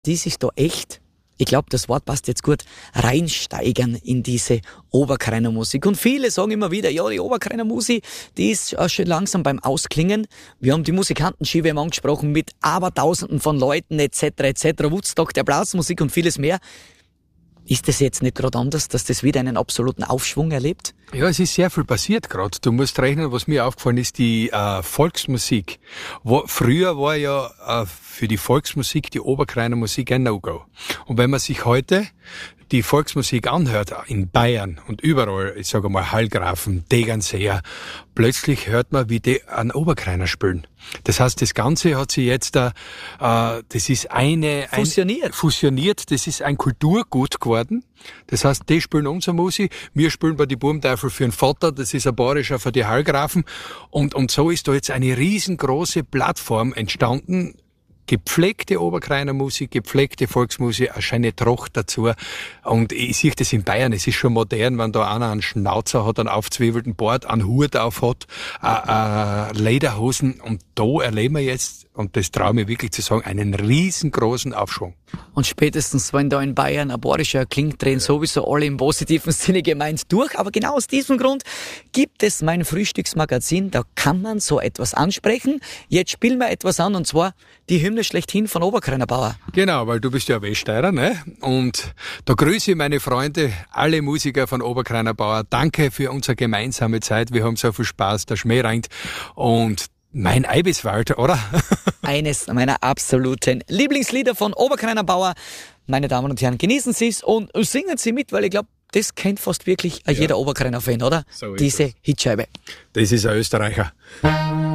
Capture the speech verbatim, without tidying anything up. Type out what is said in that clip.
Die sich da echt, ich glaube, das Wort passt jetzt gut, reinsteigern in diese Oberkreiner Musik. Und viele sagen immer wieder, ja, die Oberkreiner Musik, die ist auch schon langsam beim Ausklingen. Wir haben die Musikantenschie, wir haben angesprochen, mit Abertausenden von Leuten et cetera et cetera, Woodstock, der Blasmusik und vieles mehr. Ist das jetzt nicht gerade anders, dass das wieder einen absoluten Aufschwung erlebt? Ja, es ist sehr viel passiert gerade. Du musst rechnen, was mir aufgefallen ist, die äh, Volksmusik. Wo, früher war ja äh, für die Volksmusik die Oberkreiner Musik ein No-Go. Und wenn man sich heute die Volksmusik anhört, in Bayern und überall, ich sage mal Hallgrafen, Degernseer, plötzlich hört man, wie die an Oberkreiner spielen. Das heißt, das Ganze hat sich jetzt, äh, das ist eine... Fusioniert. Ein, fusioniert, das ist ein Kulturgut geworden. Das heißt, die spielen unsere Musik, wir spielen bei die Burmteufel für den Vater, das ist ein bayerischer für die Hallgrafen. Und, und so ist da jetzt eine riesengroße Plattform entstanden, gepflegte Oberkreiner Musik, gepflegte Volksmusik, eine schöne Tracht dazu. Und ich sehe das in Bayern, es ist schon modern, wenn da einer einen Schnauzer hat, einen aufzwiebelten Bart, einen Hut auf hat, äh, äh, Lederhosen. Und da erleben wir jetzt, und das traue ich mir wirklich zu sagen, einen riesengroßen Aufschwung. Und spätestens, wenn da in Bayern ein bayerischer klingt, drehen sowieso alle im positiven Sinne gemeint durch. Aber genau aus diesem Grund gibt es mein Frühstücksmagazin, da kann man so etwas ansprechen. Jetzt spielen wir etwas an, und zwar die Hymne schlechthin von Oberkreiner Bauer. Genau, weil du bist ja Weststeirer, ne? Und da grüße ich meine Freunde, alle Musiker von Oberkreiner Bauer. Danke für unsere gemeinsame Zeit. Wir haben so viel Spaß, der Schmäh reint. Und mein Eibiswald, oder? Eines meiner absoluten Lieblingslieder von Oberkreiner Bauer. Meine Damen und Herren, genießen Sie es und singen Sie mit, weil ich glaube, das kennt fast wirklich jeder ja. Oberkreiner Fan, oder? So Diese es. Hitscheibe. Das ist ein Österreicher.